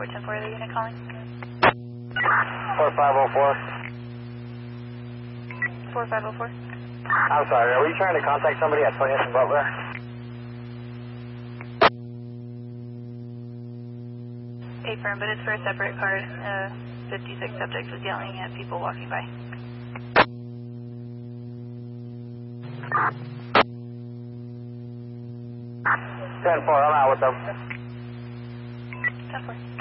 10-4, the unit calling. 4504. 4504. I'm sorry, are we trying to contact somebody at 20th and Butler? Affirm, but it's for a separate card. 56 subject was yelling at people walking by. 10-4, I'm out with them. 10-4.